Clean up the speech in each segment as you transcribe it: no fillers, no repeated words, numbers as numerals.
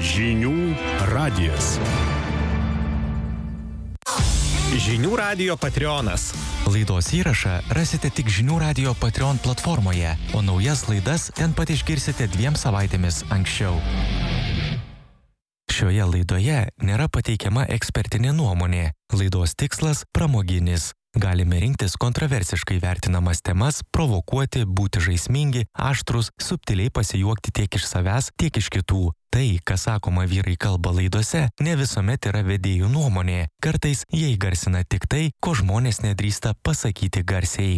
Žinių radijas. Žinių radijo Patreonas. Laidos įrašą rasite tik Žinių radijo Patreon platformoje, o naujas laidas ten pat išgirsite 2 savaitėmis anksčiau. Šioje laidoje nėra pateikiama ekspertinė nuomonė. Laidos tikslas pramoginis. Galime rinktis kontroversiškai vertinamas temas, provokuoti, būti žaismingi, aštrus, subtiliai pasijuokti tiek iš savęs, tiek iš kitų. Tai, kas sakoma vyrai kalba laidose, ne visuomet yra vedėjų nuomonė. Kartais jie įgarsina tik tai, ko žmonės nedrįsta pasakyti garsiai.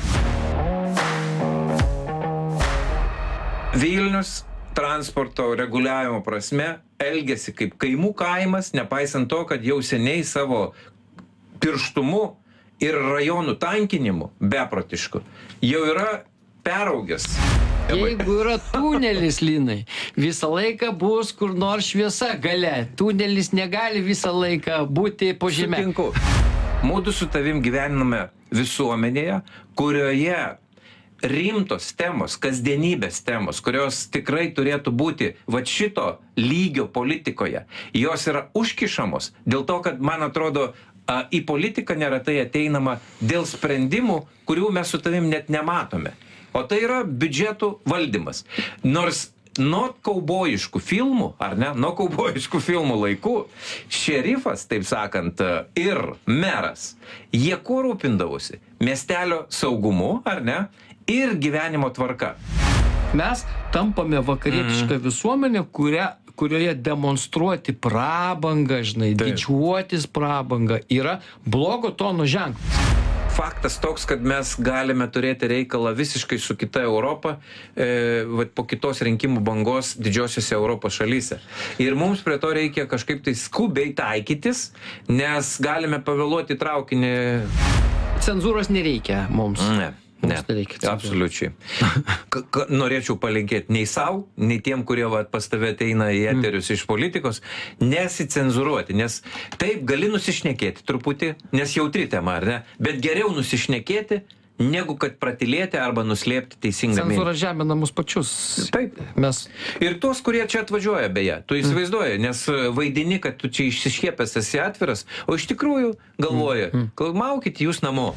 Vilnius transporto reguliavimo prasme elgiasi kaip kaimų kaimas, nepaisant to, kad jau seniai savo pirštumu ir rajonų tankinimu beprotišku jau yra peraugęs. Jeigu yra tunelis, Linai, visą laiką bus kur nors šviesa gale. Tunelis negali visą laiką būti po žeme. Sutinku. Mūdu su tavim gyvename visuomenėje, kurioje rimtos temos, kasdienybės temos, kurios tikrai turėtų būti va šito lygio politikoje, jos yra užkišamos dėl to, kad, man atrodo, į politiką neretai ateinama dėl sprendimų, kurių mes su tavim net nematome. O tai yra biudžetų valdymas. Nors nuo kaubojiškų filmų, ar ne, nuo kaubojiškų filmų laikų, šerifas, taip sakant, ir meras, jie kuo rūpindavosi? Miestelio saugumu, ar ne, ir gyvenimo tvarka. Mes tampame vakarietišką visuomenę, kurioje demonstruoti prabangą, žinai, didžiuotis prabangą yra blogo tono ženklas. Faktas toks, kad mes galime turėti reikalą visiškai su kita Europa po kitos rinkimų bangos didžiosiose Europos šalyse. Ir mums prie to reikia kažkaip tai skubiai taikytis, nes galime pavėluoti traukinį. Cenzūros nereikia mums. Ne, absoliučiai. Norėčiau palinkėti nei savo, nei tiem, kurie pas tave ateina į eterius iš politikos, nesicenzūruoti, nes taip gali nusišnekėti truputį, nes jautri tema, ar ne? Bet geriau nusišnekėti, negu kad pratilėti arba nuslėpti teisingą mintį. Cenzūra žemina mus pačius. Taip. Ir tuos, kurie čia atvažiuoja, beje, tu įsivaizduoji, nes vaidini, kad tu čia išsišiepęs esi atviras, o iš tikrųjų galvoji, maukit jūs namo.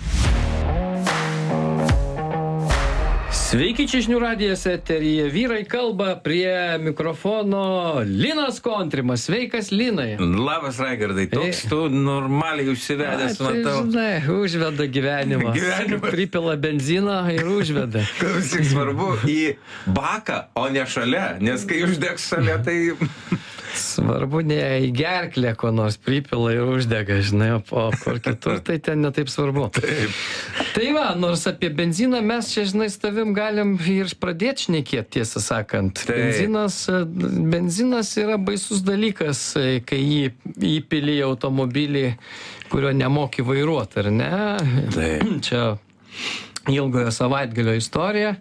Sveiki, čia Žinių radijas eteryje. Vyrai kalba, prie mikrofono Linas Kontrimas. Sveikas, Linai. Labas, Raigardai. Toks tu normaliai užsivedęs, matau. Žinai, užveda gyvenimas. Pripila benziną ir užveda. Klausyk, svarbu į baką, o ne šalia, nes kai uždegs šalia, tai... Svarbu ne į gerklę, ko nors pripila ir uždega, žinai, o kur kitur, tai ten netaip svarbu. Taip. Tai va, nors apie benziną mes čia, žinai, su tavim galim ir pradėti šnekėti, tiesą sakant. Benzinas yra baisus dalykas, kai jį įpili į automobilį, kurio nemoki vairuoti, ar ne? Taip. Čia ilgojo savaitgalio istorija.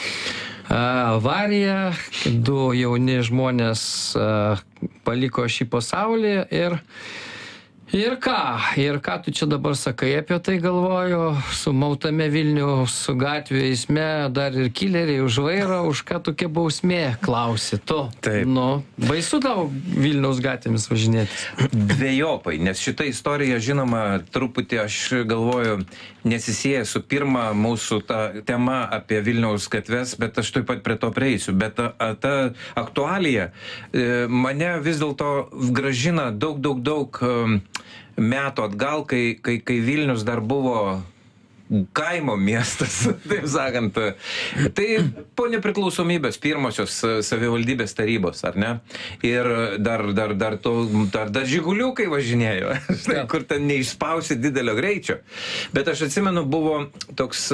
Avarija, 2 jauni žmonės paliko šį pasaulį ir ką tu čia dabar sakai apie tai, galvoju, sumautame Vilniaus gatvių eisme dar ir kileriai už vairą, už ką tokia bausmė, klausi tu. Taip. Nu, baisu tau Vilniaus gatvėmis važinėtis? Dvejopai, nes šita istorija, žinoma, truputį, aš galvoju, nesisieja su pirma mūsų ta tema apie Vilniaus gatves, bet aš taip pat prie to prieisiu. Bet ta aktualija mane vis dėlto gražina daug metų atgal, kai Vilnius dar buvo kaimo miestas, taip sakant. Tai po nepriklausomybės pirmosios savivaldybės tarybos, ar ne? Ir dar žiguliukai važinėjo, kur ten neišspausi didelio greičio. Bet aš atsimenu, buvo toks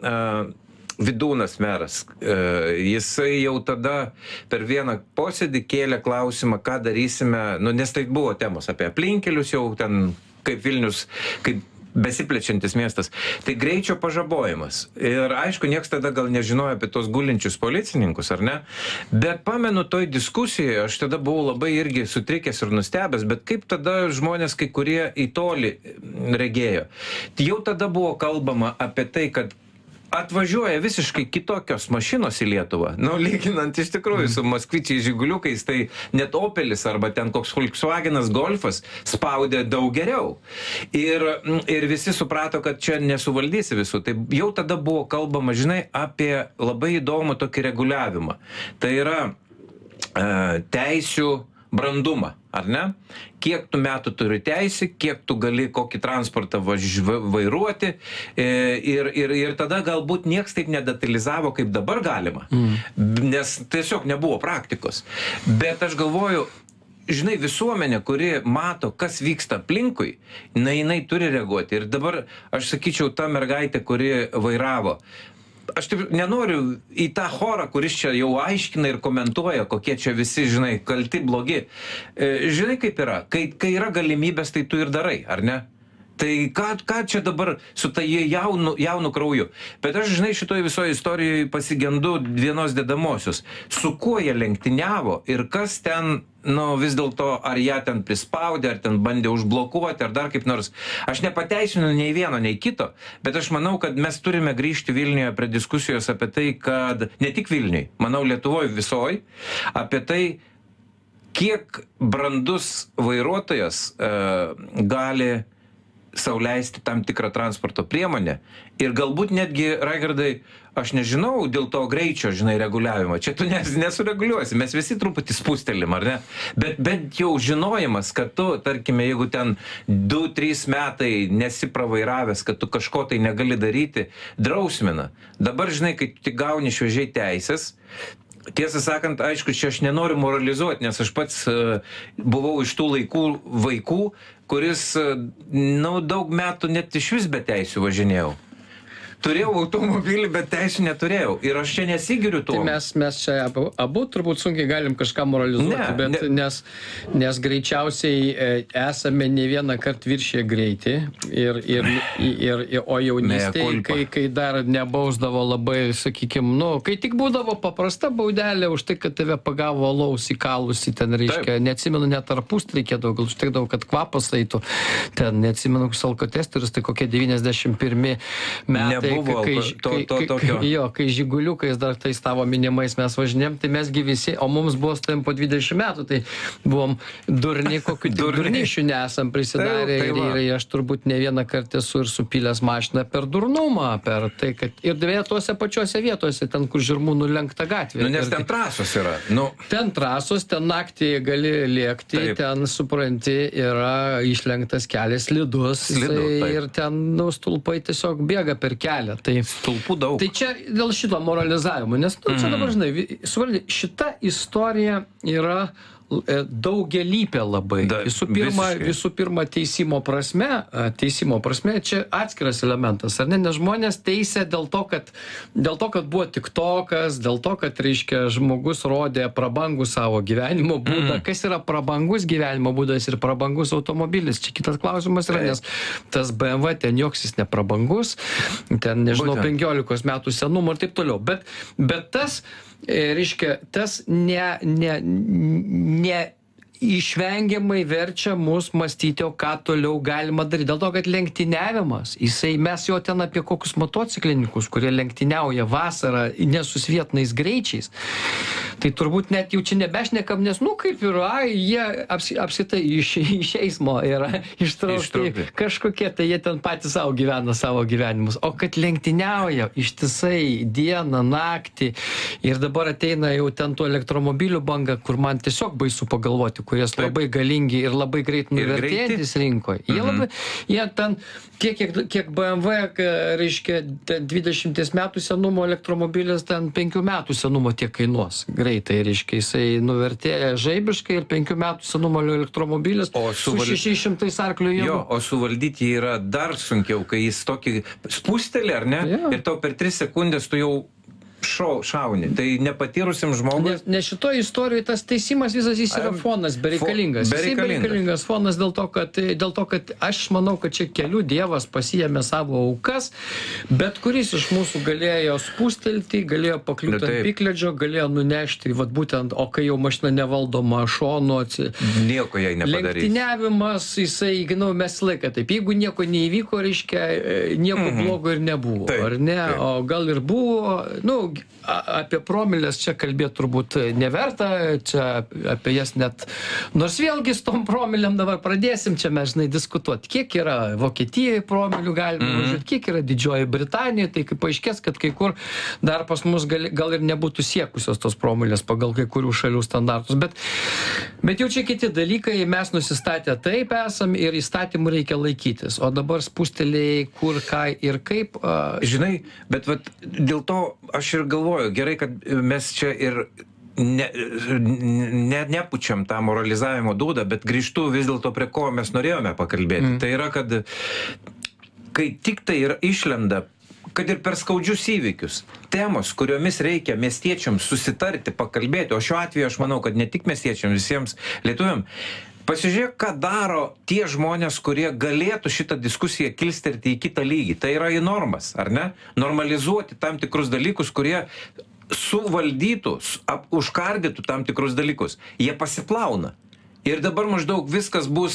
Vidūnas meras. Jisai jau tada per vieną posėdį kėlė klausimą, ką darysime, nes tai buvo temos apie aplinkelius jau ten, kaip Vilnius, kaip besiplečiantis miestas. Tai greičio pažabojimas. Ir aišku, nieks tada gal nežinojo apie tos gulinčius policininkus, ar ne? Bet pamenu toj diskusijoje, aš tada buvau labai irgi sutrikęs ir nustebęs, bet kaip tada žmonės, kai kurie į tolį regėjo. Jau tada buvo kalbama apie tai, kad atvažiuoja visiškai kitokios mašinos į Lietuvą. Lyginant iš tikrųjų su Moskvičiais, Žiguliukais, tai net Opelis arba ten koks Volkswagenas Golfas spaudė daug geriau. Ir visi suprato, kad čia nesuvaldysi visų. Tai jau tada buvo kalbama, žinai, apie labai įdomų tokį reguliavimą. Tai yra teisių brandumą, ar ne? Kiek tu metų turi teisę, kiek tu gali kokį transportą vairuoti ir tada galbūt nieks taip nedetalizavo, kaip dabar galima, nes tiesiog nebuvo praktikos. Bet aš galvoju, žinai, visuomenė, kuri mato, kas vyksta aplinkui, jinai turi reaguoti. Ir dabar, aš sakyčiau, ta mergaitė, kuri vairavo, aš taip nenoriu į tą chorą, kuris čia jau aiškina ir komentuoja, kokie čia visi, žinai, kalti, blogi. Žinai, kaip yra. Kai yra galimybės, tai tu ir darai, ar ne? Tai ką čia dabar su tai jaunu krauju? Bet aš, žinai, šitoje visoje istorijoje pasigendu vienos dedamosios. Su kuo jie lenktyniavo ir kas ten, vis dėlto, ar ją ten prispaudė, ar ten bandė užblokuoti, ar dar kaip nors. Aš nepateisinu nei vieno, nei kito, bet aš manau, kad mes turime grįžti Vilniuje prie diskusijos apie tai, kad ne tik Vilniui, manau Lietuvoje visoje, apie tai, kiek brandus vairuotojas gali sau leisti tam tikrą transporto priemonę. Ir galbūt netgi, Raigardai, aš nežinau dėl to greičio, žinai, reguliavimo. Čia tu nesureguliuosi, mes visi truputį spūstelim, ar ne? Bet bent jau žinojimas, kad tu, tarkime, jeigu ten 2-3 metai nesi pravairavęs, kad tu kažko tai negali daryti, drausmina. Dabar, žinai, kai tu tik gauni šviežiai teisės, tiesą sakant, aišku, čia aš nenoriu moralizuoti, nes aš pats buvau iš tų vaikų, kuris, daug metų net iš vis be teisių važinėjau. Turėjau automobilį, bet teisų neturėjau. Ir aš čia nesigiriu tuo. Tai mes čia abu turbūt sunkiai galim kažką moralizuoti, nes greičiausiai esame ne vieną kartą viršyje greitį. O jaunystėje, kai dar nebausdavo labai, sakykime, kai tik būdavo paprasta baudelė už tai, kad tave pagavo alaus įkalusi, ten reiškia, neatsimenu, net tarpust reikėdavo, gal užtekdavo, kad kvapas eitų. Ten neatsimenu, alkotesteris, tai kokie 91 metai. Kai Žiguliukais dar tais tavo minimais mes važinėm, tai mesgi visi, o mums buvo stovim po 20 metų, tai buvom durni, kokių durnišių nesam prisidarę ir aš turbūt ne vieną kartą esu ir supylęs mašiną per durnumą, per tai, kad ir tuose pačiuose vietose, ten, kur Žirmūnų lenkta gatvė. Nes ten trasos yra. Ten trasos, ten naktį gali lėkti, ten, supranti, yra išlenktas kelias slidus ir ten, stulpai tiesiog bėga per kelią. Tai stulpų daug. Tai čia dėl šito moralizavimo, nes čia dabar, žinai, šita istorija yra daugelypė labai. Visų pirma, teisimo prasme, čia atskiras elementas, ar ne? Nes žmonės teisė dėl to, kad buvo tiktokas, dėl to, kad, reiškia, žmogus rodė prabangų savo gyvenimo būdą. Kas yra prabangus gyvenimo būdas ir prabangus automobilis? Čia kitas klausimas yra, nes tas BMW ten joks jis neprabangus, ten, nežinau, 15 metų senumo ir taip toliau. Bet tas, reiškia, tas išvengiamai verčia mus mąstyti, o ką toliau galima daryti. Dėl to, kad lenktyniavimas, mes jau ten apie kokius motociklininkus, kurie lenktyniauja vasarą nesusvietnais greičiais, tai turbūt net jau čia nebešnekam, nes, kaip yra, jie apskritai iš eismo yra ištraukti kažkokie, tai jie ten patys savo gyvena savo gyvenimus. O kad lenktyniauja ištisai dieną, naktį ir dabar ateina jau ten tų elektromobilių banga, kur man tiesiog baisu pagalvoti, kuries labai galingi ir labai greit nuvertėjantis rinkoje. Jie ten, kiek BMW, reiškia, 20 metų senumo elektromobilis, ten 5 metų senumo tiek kainuos. Greitai, reiškia, jisai nuvertėja žaibiškai ir 5 metų senumo elektromobilis su 600 arklių jėgų. O suvaldyti yra dar sunkiau, kai jis tokį spustelį, ar ne? Ir tau per 3 sekundės tu jau šauni. Tai nepatyrusim žmogui. Nes šitoje istorijoje tas teisimas visas jis yra fonas bereikalingas. Jis bereikalingas fonas dėl to, kad aš manau, kad čia kelių dievas pasiėmė savo aukas, bet kuris iš mūsų galėjo spūstelti, galėjo pakliūti ant pykledžio, galėjo nunešti, vat būtent, o kai jau mašina nevaldoma šonu, nieko jai nepadarys. Lenktyniavimas, jisai, mes laiką taip, jeigu nieko neįvyko, reiškia, nieko blogo ir nebuvo, ar ne? O gal ir buvo, apie promilės čia kalbėti turbūt neverta, čia apie jas net, nors vėlgi su tom promilėm dabar pradėsim čia mes, diskutuoti, kiek yra Vokietijoje promilių galima važiuoti, kiek yra Didžioji Britanijoje, tai kaip paaiškės, kad kai kur dar pas mus gal ir nebūtų siekusios tos promilės pagal kai kurių šalių standartus, bet jau čia kiti dalykai, mes nusistatę taip esam ir įstatymų reikia laikytis, o dabar spūsteliai kur, ką ir kaip. Žinai, bet dėl to aš ir galvoju, gerai, kad mes čia ir nepučiam tą moralizavimo dūdą, bet grįžtu vis dėlto prie ko mes norėjome pakalbėti. Tai yra, kad kai tik tai yra išlenda, kad ir per skaudžius įvykius, temos, kuriomis reikia miestiečiams susitarti, pakalbėti, o šiuo atveju aš manau, kad ne tik miestiečiams, visiems lietuviam, pasižiūrėk, ką daro tie žmonės, kurie galėtų šitą diskusiją kilstelti į kitą lygį. Tai yra į normas, ar ne? Normalizuoti tam tikrus dalykus, kurie suvaldytų, užkardytų tam tikrus dalykus. Jie pasiplauna. Ir dabar maždaug viskas bus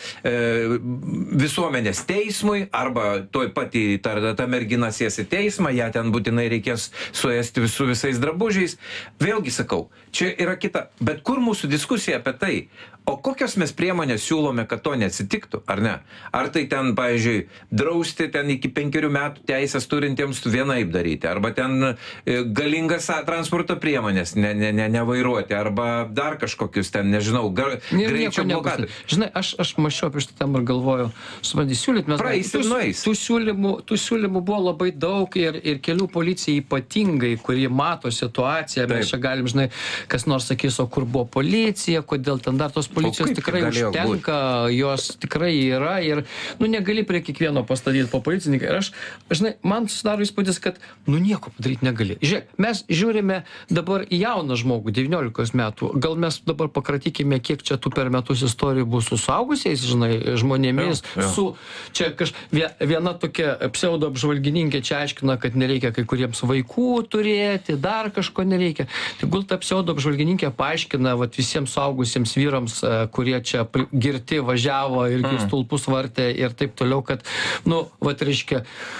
visuomenės teismui, arba toj pati ta mergina sės į teismą, ją ten būtinai reikės suėsti su visais drabužiais. Vėlgi sakau, čia yra kita. Bet kur mūsų diskusija apie tai? O kokios mes priemonės siūlome, kad to neatsitiktų, ar ne? Ar tai ten, pavyzdžiui, drausti ten iki 5 metų teisės turintiems vienaip daryti, arba ten galingas transporto priemonės nevairuoti, arba dar kažkokius ten, nežinau, greičio blokadą. Žinai, aš mačiau apie šitą temą ir galvoju, supranti, siūlyt mes... Praeis ir nueis. Tų siūlymų buvo labai daug ir kelių policija ypatingai, kuri mato situaciją, mes čia galim, žinai, kas nors sakys, o kur buvo policija, kodėl ten dar tos policijos tikrai užtenka, jos tikrai yra ir, negali prie kiekvieno pastatyti po policininką. Ir žinai, man susidaro įspūdis, kad, nieko padaryti negali. Žiūrėk, mes žiūrime dabar į jauną žmogų, 19 metų. Gal mes dabar pakratykime, kiek čia tų per metus istorijų bus su suaugusiais, žinai, žmonėmis, čia viena tokia pseudo apžvalgininkė čia aiškina, kad nereikia kai kuriems vaikų turėti, dar kažko nereikia. Tai gul ta pseudo apžvalgininkė paaiškina visiems suaugusiems vyrams, kurie čia girti važiavo ir stulpus vartė ir taip toliau, kad, reiškia,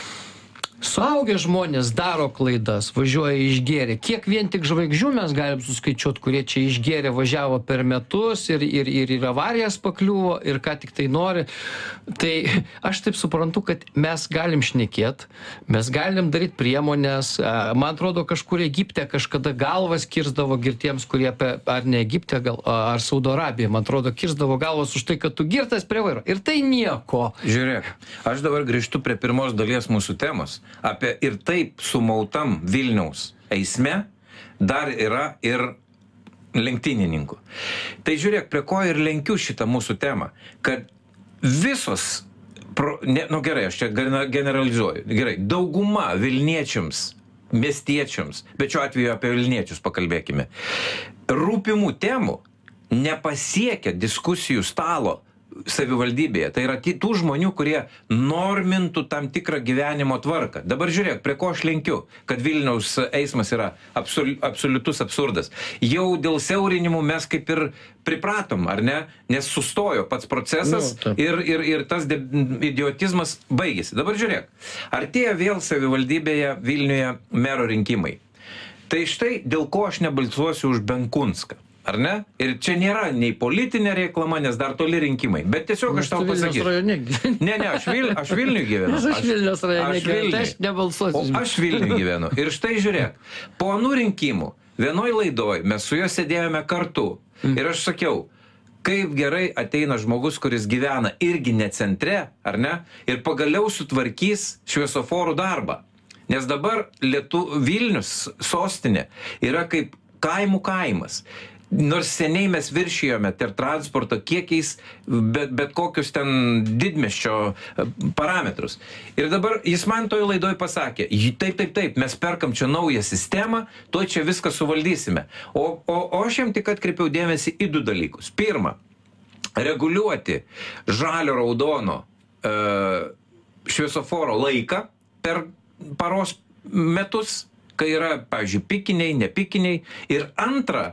suaugę žmonės daro klaidas, važiuoja išgėrę. Kiek vien tik žvaigždžių mes galim suskaičiuoti, kurie čia išgėrė, važiavo per metus ir avarijas pakliuvo ir ką tik tai nori. Tai aš taip suprantu, kad mes galim šnekėti, mes galim daryti priemonės. Man atrodo, kažkur Egipte kažkada galvas kirsdavo girtiems, kurie, ar ne Egipte, ar Saudo Arabija, man atrodo, kirsdavo galvas už tai, kad tu girtas prie vairo. Ir tai nieko. Žiūrėk, aš dabar grįžtu prie pirmos dalies mūsų temos. Apie ir taip sumautam Vilniaus eisme dar yra ir lenktynininkų. Tai žiūrėk, prie ko ir lenkiu šitą mūsų temą, kad visos, gerai, aš čia generalizuoju, gerai, dauguma Vilniečiams, miestiečiams, bet šiuo atveju apie Vilniečius pakalbėkime, rūpimų temų nepasiekia diskusijų stalo savivaldybėje. Tai yra tų žmonių, kurie normintų tam tikrą gyvenimo tvarką. Dabar žiūrėk, prie ko aš lenkiu, kad Vilniaus eismas yra absoliutus absurdas. Jau dėl siaurinimų mes kaip ir pripratom, ar ne? Nes sustojo pats procesas ir tas idiotizmas baigėsi. Dabar žiūrėk, artėja vėl savivaldybėje Vilniuje mero rinkimai. Tai štai dėl ko aš nebalsuosiu už Benkunską. Ar ne? Ir čia nėra nei politinė reklama, nes dar toli rinkimai. Bet tiesiog aš tau pasakysiu. Ne, aš Vilniuje gyvenu. Aš Vilnius rajone gyvenu, tai aš nebalsuosiu. O aš Vilniuje gyvenu. Ir štai žiūrėk, po anų rinkimų, vienoj laidoj mes su juo sėdėjome kartu. Ir aš sakiau, kaip gerai ateina žmogus, kuris gyvena irgi ne centre, ar ne? Ir pagaliau sutvarkys šviesoforų darbą. Nes dabar Vilnius sostinė yra kaip kaimų kaimas. nors seniai mes viršijome ir transporto kiekiais, bet kokius ten didmiesčio parametrus. Ir dabar jis man toj laidoj pasakė, taip, mes perkam čia naują sistemą, tuoj čia viską suvaldysime. O aš jam tik atkreipiau dėmesį į 2 dalykus. Pirma, reguliuoti žalio raudono šviesoforo laiką per paros metus, kai yra, pavyzdžiui, pikiniai, nepikiniai. Ir antra,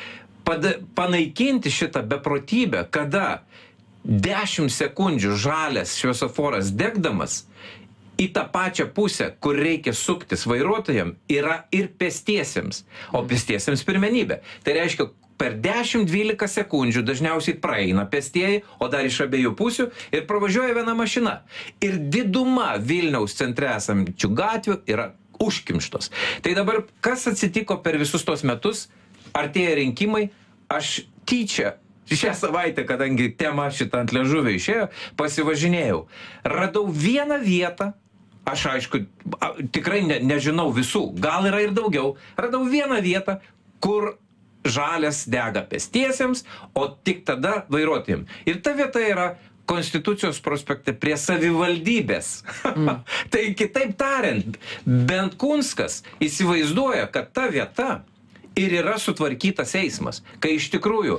panaikinti šitą beprotybę, kada 10 sekundžių žalias šviesoforas degdamas į tą pačią pusę, kur reikia suktis vairuotojams, yra ir pėstiesiems, o pėstiesiems pirmenybė. Tai reiškia, per 10-12 sekundžių dažniausiai praeina pėstieji, o dar iš abiejų pusių ir pravažiuoja viena mašina. Ir diduma Vilniaus centre esančių gatvių yra užkimštos. Tai dabar, kas atsitiko per visus tos metus, artėja rinkimai, aš tyčia šią savaitę, kadangi tema šitą ant liežuvio išėjo, pasivažinėjau. Radau vieną vietą, aš aišku, tikrai nežinau visų, gal yra ir daugiau, radau vieną vietą, kur žalias dega pėstiesiems, o tik tada vairuotojams. Ir ta vieta yra Konstitucijos prospekte prie savivaldybės. Tai kitaip tariant, Bentkunskas įsivaizduoja, kad ta vieta ir yra sutvarkytas eismas, kai iš tikrųjų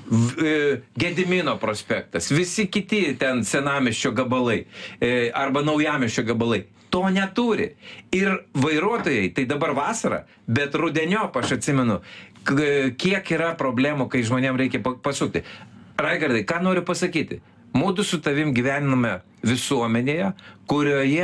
Gedimino prospektas, visi kiti ten senamiesčio gabalai arba naujamiesčio gabalai to neturi. Ir vairuotojai, tai dabar vasara, bet rudeniop aš atsimenu, kiek yra problemų, kai žmonėms reikia pasukti. Raigardai, ką noriu pasakyti? Mūdu su tavim gyvename visuomenėje, kurioje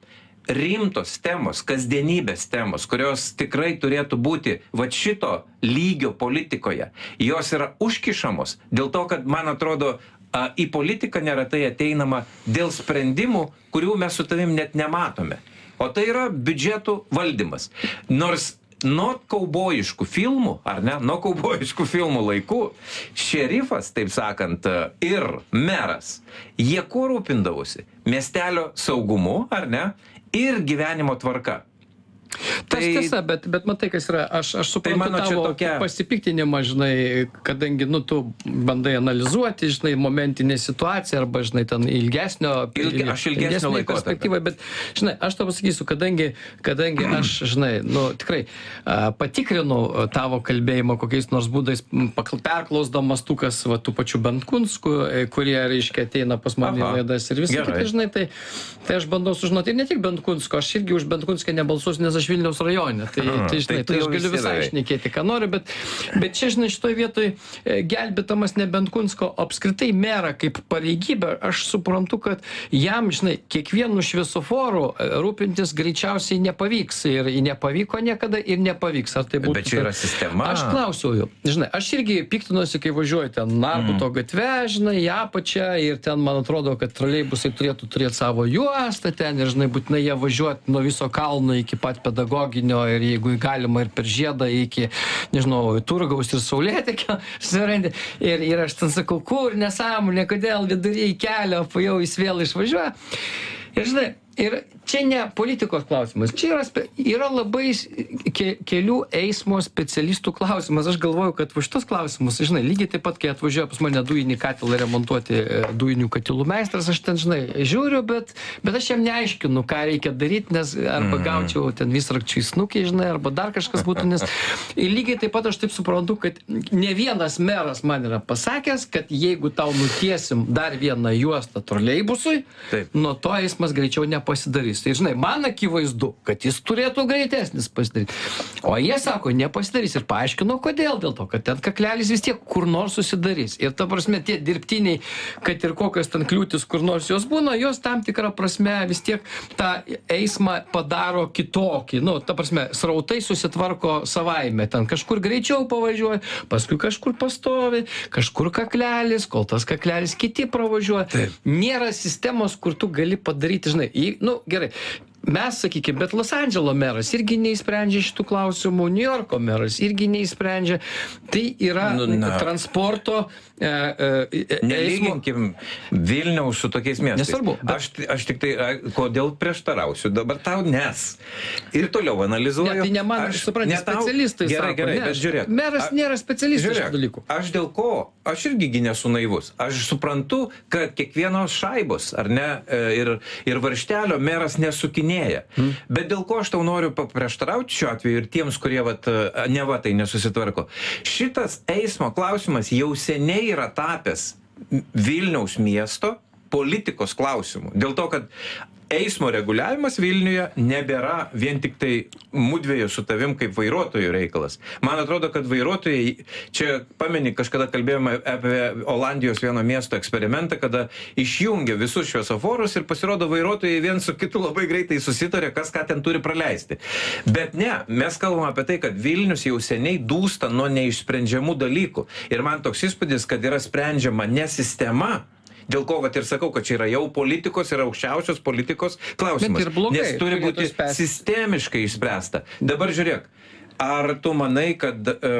rimtos temos, kasdienybės temos, kurios tikrai turėtų būti va šito lygio politikoje, jos yra užkišamos dėl to, kad, man atrodo, į politiką neretai ateinama dėl sprendimų, kurių mes su tavim net nematome. O tai yra biudžetų valdymas. Nors nuo kaubojiškų filmų, ar ne, nuo kaubojiškų filmų laikų, šerifas, taip sakant, ir meras, jie kuo rūpindavosi? Miestelio saugumu, ar ne, ir gyvenimo tvarka. Tas tiesa, bet matai, kas yra, aš suprantu tavo pasipiktinimą, žinai, kadangi, tu bandai analizuoti, žinai, momentinę situaciją arba, žinai, ten ilgesnio perspektyvą, bet, žinai, aš tau pasakysiu, kadangi aš, žinai, tikrai patikrinau tavo kalbėjimą kokiais nors būdais, perklausdamas kas, tų pačių Bentkunskų, kurie, reiškia, ateina pas mane į laidas ir visą kitą, žinai, tai aš bandau sužinoti, ir ne tik Bentkunsko, aš irgi už Bentkunską nebalsuosiu, nes aš Vilniaus rajone, tai žinai, tai aš galiu visai šnekėti, ką noriu, bet čia, žinai, šitoj vietoj gelbėtamas ne Bentkunsko, apskritai merą kaip pareigybę, aš suprantu, kad jam, žinai, kiekvienu šviesoforu rūpintis greičiausiai nepavyks ir nepavyko niekada ir nepavyks. Ar tai būtų? Bet čia yra sistema. Aš klausiau jų, žinai, aš irgi piktinuosi, kai važiuoju ten Narbuto gatve, žinai, į apačią ir ten, man atrodo, kad troleibusai turėtų turėti savo juostą ten ir, žinai, būtinai jie važiuoti nuo viso kalno iki pat pedagoginio ir jeigu galima ir per Žiedą iki, nežinau, Turgaus ir Saulėtekio surandi. Ir aš ten sakau, kur nesąmonė, kodėl viduryje kelio, jau jis vėl išvažiuoja. Ir žinai, ir čia ne politikos klausimas, čia yra labai kelių eismo specialistų klausimas. Aš galvoju, kad už šitos klausimus, žinai, lygiai taip pat, kai atvažiuoja pas mane dujinį katilą remontuoti dujinių katilų meistras, aš ten, žinai, žiūriu, bet aš jam neaiškinu, ką reikia daryti, nes arba gaučiau ten visrakčių į snukį, žinai, arba dar kažkas būtų, nes ir lygiai taip pat aš taip suprantu, kad ne vienas meras man yra pasakęs, kad jeigu tau nutiesim dar vieną juostą troleibusui, nuo to eismas greičiau nepasidarys. Tai, žinai, man akivaizdu, kad jis turėtų greitesnis pasidaryti. O jie sako, nepasidarys. Ir paaiškino, kodėl. Dėl to, kad ten kaklelis vis tiek kur nors susidarys. Ir ta prasme, tie dirbtiniai, kad ir kokios ten kliūtis kur nors jos būna, jos tam tikrą prasme vis tiek tą eismą padaro kitokį. Ta prasme, srautai susitvarko savaime. Ten kažkur greičiau pavažiuoja, paskui kažkur pastovi, kažkur kaklelis, kol tas kaklelis kiti pravažiuoja. Nėra sistemos, kur tu gali padaryti, žinai, gerai. mes, sakykime, bet Los Andželo meras irgi neįsprendžia šitų klausimų, New Yorko meras irgi neįsprendžia. Tai yra transporto Nelyginkim Vilniaus su tokiais miestais. Nesvarbu. Aš tik tai, kodėl prieštarausiu dabar tau, nes. Ir toliau analizuoju. Tai ne man, supranti, specialistai gerai, sako. Gerai, bet žiūrėk. Meras nėra specialistas šių dalykų. Aš dėl ko? Aš irgi nesu naivus. Aš suprantu, kad kiekvienos šaibos, ar ne, ir varžtelio meras nesukinėja. Bet dėl ko aš tau noriu paprieštarauti šiuo atveju ir tiems, kurie neva tai nesusitvarko. Šitas eismo klausimas jau seniai yra tapęs Vilniaus miesto politikos klausimų. Dėl to, kad eismo reguliavimas Vilniuje nebėra vien tik tai mudviejų su tavim kaip vairuotojų reikalas. Man atrodo, kad vairuotojai, čia pameni, kažkada kalbėjome apie Olandijos vieno miesto eksperimentą, kada išjungia visus šviesoforus ir pasirodo vairuotojai vien su kitu labai greitai susitarė, kas ką ten turi praleisti. Bet ne, mes kalbame apie tai, kad Vilnius jau seniai dūsta nuo neišsprendžiamų dalykų. Ir man toks įspūdis, kad yra sprendžiama ne sistema, dėl ko vat ir sakau, kad čia yra jau politikos ir aukščiausios politikos klausimas. Nes turi būti sistemiškai išspręsta. Dabar žiūrėk, ar tu manai, kad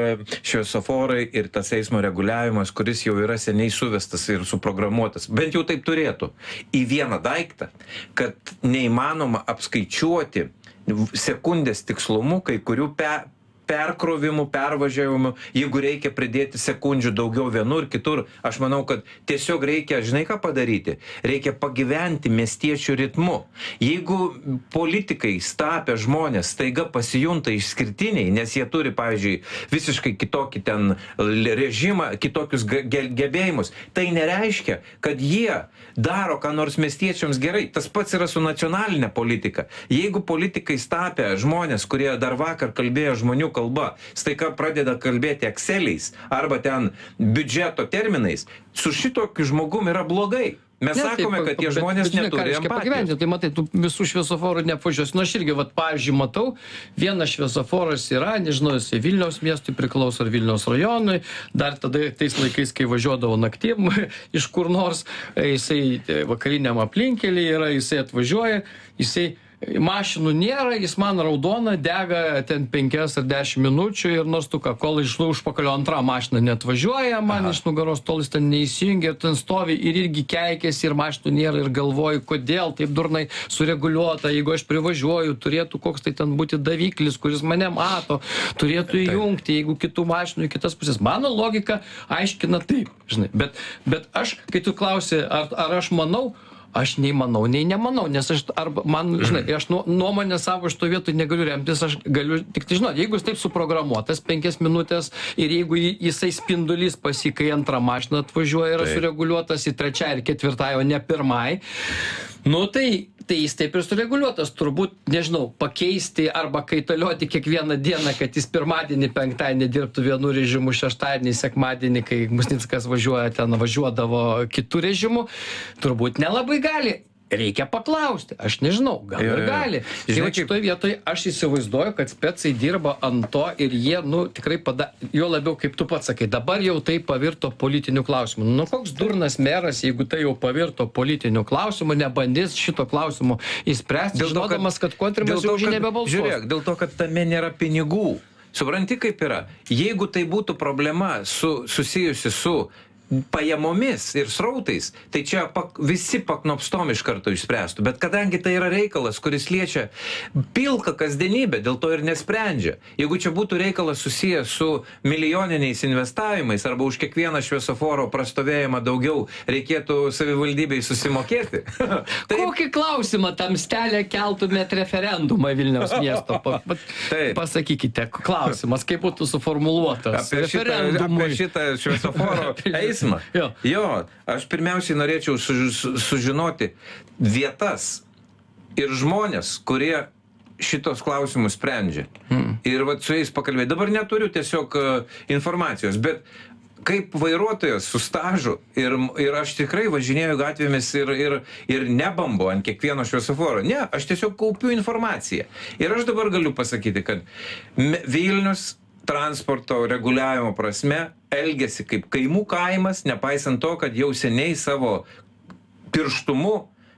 šviesoforai ir tas eismo reguliavimas, kuris jau yra seniai suvestas ir suprogramuotas, bent jau taip turėtų, į vieną daiktą, kad neįmanoma apskaičiuoti sekundės tikslumu kai kurių perkrovimų, pervažiavimų, jeigu reikia pridėti sekundžių daugiau vienur, kitur, aš manau, kad tiesiog reikia, žinai ką padaryti, reikia pagyventi miestiečių ritmu. Jeigu politikai stapę žmonės staiga pasijunta išskirtiniai, nes jie turi, pavyzdžiui, visiškai kitokį ten režimą, kitokius gebėjimus, tai nereiškia, kad jie daro ką nors miestiečiams gerai. Tas pats yra su nacionalinė politika. Jeigu politikai stapę žmonės, kurie dar vakar kalbėjo žmonių kalba, staiga pradeda kalbėti Exceliais arba ten biudžeto terminais, su šitokiu žmogum yra blogai. Mes sakome, kad tie žmonės neturi empatijos. Tai matai, tu visų šviesoforų neapvažiuosi. Nu, aš irgi, pavyzdžiui, matau, vienas šviesoforas yra, nežinau, jisai Vilniaus miestui priklauso ar Vilniaus rajonui, dar tada tais laikais, kai važiuodavo naktim iš kur nors, jisai vakariniam aplinkelį yra, jisai atvažiuoja, jisai mašinų nėra, jis man raudona, dega ten 5 ar 10 minučių ir nors tu ką, kol iš užpakalio antrą mašiną neatvažiuoja, man iš nugaros tol jis ten neįsijungia ir ten stovi ir irgi keikėsi ir mašinų nėra ir galvoju, kodėl taip durnai sureguliuota, jeigu aš privažiuoju, turėtų koks tai ten būti daviklis, kuris mane mato, turėtų įjungti, jeigu kitų mašinų į kitas pusės. Mano logika aiškina taip, žinai, bet aš, kai tu klausi, ar aš manau, aš nei manau, nei nemanau, nes aš, arba man, žinai, aš nuomonę savo šito vietoj negaliu remtis, aš galiu tik tai žinoti, jeigu jis taip suprogramuotas 5 minutės ir jeigu jisai spindulys pasikai antrą mašiną atvažiuoja, yra sureguliuotas į 3 ir 4, o ne 1, nu tai jis taip ir sureguliuotas, turbūt, nežinau, pakeisti arba kaitalioti kiekvieną dieną, kad jis pirmadienį, penktadienį dirbtų vienu režimu, šeštadienį, sekmadienį, kai Musnickas važiuodavo kitų režimų, turbūt nelabai gali. Reikia paklausti, aš nežinau, gal ir gali. Žinai, šitoje vietoje aš įsivaizduoju, kad specai dirba ant to ir jie, tikrai jo labiau, kaip tu pats sakai, dabar jau tai pavirto politiniu klausimu. Nu, koks durnas meras, jeigu tai jau pavirto politiniu klausimu, nebandys šito klausimu įspręsti, žinodamas, kad kontrimas jau už jį nebebalsuos. Žiūrėk, dėl to, kad tame nėra pinigų. Supranti, kaip yra? Jeigu tai būtų problema susijusi su pajamomis ir srautais, tai čia visi paknopstom iš karto išspręstų. Bet kadangi tai yra reikalas, kuris liečia pilką kasdienybę, dėl to ir nesprendžia. Jeigu čia būtų reikalas susijęs su milijoniniais investavimais arba už kiekvieną šviesoforo prastovėjimą daugiau reikėtų savivaldybei susimokėti. Tai kokį klausimą tam stelė keltumėt referendumą Vilniaus miesto? Pasakykite, klausimas, kaip būtų suformuluotas apie šitą šviesoforo eismą. Jo, aš pirmiausiai norėčiau sužinoti vietas ir žmonės, kurie šitos klausimus sprendžia. Ir su jais pakalbėti. Dabar neturiu tiesiog informacijos, bet kaip vairuotojas su stažu ir aš tikrai važinėju gatvėmis ir nebambu ant kiekvieno šviesoforo. Ne, aš tiesiog kaupiu informaciją. Ir aš dabar galiu pasakyti, kad Vilnius transporto reguliavimo prasme elgiasi kaip kaimų kaimas, nepaisant to, kad jau seniai savo tirštumu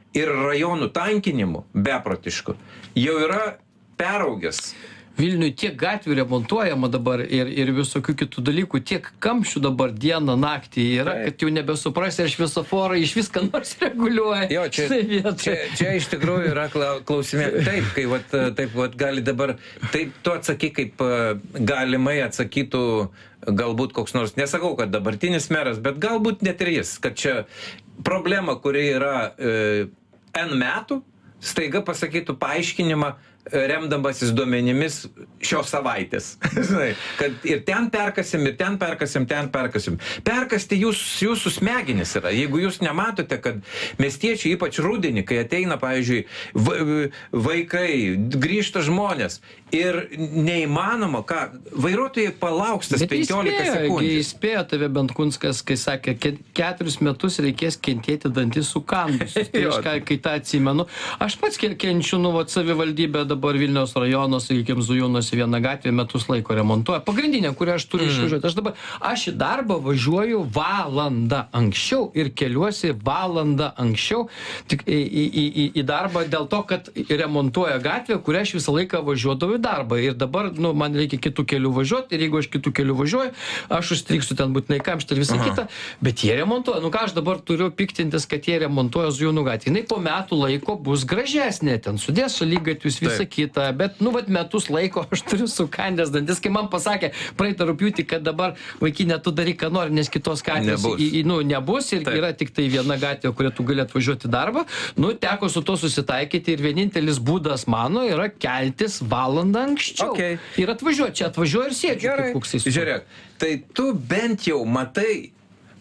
ir rajonų tankinimu beprotišku jau yra peraugęs. Vilniui tiek gatvių remontuojama dabar ir visokių kitų dalykų, tiek kamščių dabar dieną, naktį yra, kad jau nebesuprasi, ar šviesoforai iš viską nors reguliuoja. Jo, čia iš tikrųjų yra klausimė. Taip, kai taip gali dabar, taip tu atsaky, kaip galimai atsakytų galbūt koks nors, nesakau, kad dabartinis meras, bet galbūt net ir jis, kad čia problema, kuri yra N metų, staiga pasakytų paaiškinimą, remdamasis duomenimis šios savaitės. Kad ir ten perkasim, ir ten perkasim, ten perkasim. Perkasti jūsų smegenis yra. Jeigu jūs nematote, kad miestiečiai, ypač rudenį, kai ateina, pavyzdžiui, vaikai, grįžta žmonės ir neįmanoma, ką, vairuotojai palauks tas 15 sekundžių. Įspėjo tave Bentkunskas, kai sakė, 4 metus reikės kentėti dantis sukandusius. Tai aš kai tą atsimenu. Aš pats kenčiu, savivaldybę dabar Vilniaus rajono, sakykime, Zujūnuose vieną gatvę metus laiko remontuoja. Pagrindinė, kurią aš turiu išvažiuoti. Aš į darbą važiuoju valandą anksčiau ir keliuosi valandą anksčiau tik į darbą dėl to, kad remontuoja gatvę, kurią aš visą laiką važiuodavau į darbą. Ir dabar, man reikia kitų kelių važiuoti ir jeigu aš kitų kelių važiuoju, aš užstrigsiu ten būtinai kamštį ir visą kitą, bet jie remontuoja. Ką aš dabar turiu piktintis, kad jie remontuoja Zujūnų gatvę. Jinai po metų laiko bus gražesnė, ten sudės šaligatvius, visą kitą, bet, metus laiko aš turiu sukandęs dantis, kai man pasakė praeitą rugpjūtį, kad dabar vaikinė tu daryk, ką nori, nes kitos gatvės nebus ir yra tik tai viena gatvė, kuria tu gali atvažiuoti darbą, teko su to susitaikyti ir vienintelis būdas mano yra keltis valandą anksčiau. Ir atvažiuoju, čia atvažiuoju ir sėdžiu. Žiūrėk, tai tu bent jau matai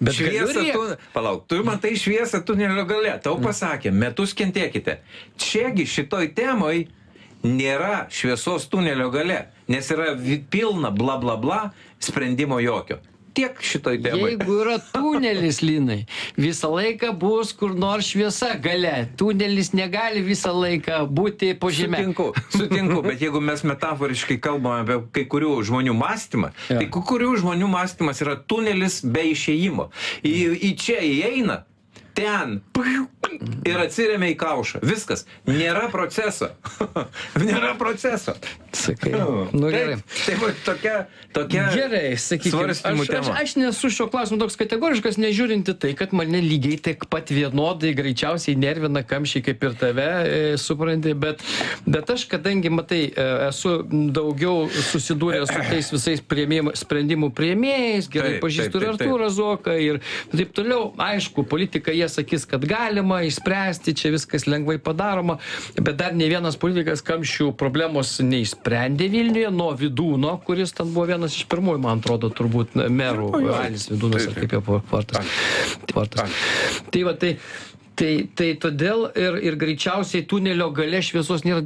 tu matai šviesą tunelio gale, tau pasakė, metus kentėkite. Čiagi šitoj temoj nėra šviesos tunelio gale, nes yra pilna bla bla bla, sprendimo jokio. Tiek šitoj temai. Jeigu yra tunelis, Linai, visą laiką bus kur nors šviesa gale. Tunelis negali visą laiką būti po žeme. Sutinku, bet jeigu mes metaforiškai kalbame apie kai kurių žmonių mąstymą, tai kai kurių žmonių mąstymas yra tunelis be išėjimo. Į čia įeina, ten ir atsiremia į kaušą. Viskas. Nėra proceso. Nėra proceso. Sakai. Gerai. Tokia gerai, sakykime, aš nesu šio klausimu toks kategoriškas, nežiūrinti tai, kad mane lygiai tiek pat vienodai greičiausiai nervina kamščiai kaip ir tave, supranti, bet aš, kadangi, matai, esu daugiau susidūręs su tais visais sprendimų priėmėjais, gerai pažįstu ir Artūrą Zuoką ir taip toliau, aišku, politika jie sakys, kad galima išspręsti, čia viskas lengvai padaroma, bet dar ne vienas politikas kamščių problemos neišsprendė Vilniuje nuo Vidūno, kuris ten buvo vienas iš pirmųjų, man atrodo, turbūt merų, Alis Vidūnas, ar kaip jo vartas. Tai todėl ir greičiausiai tunelio gale šviesos nėra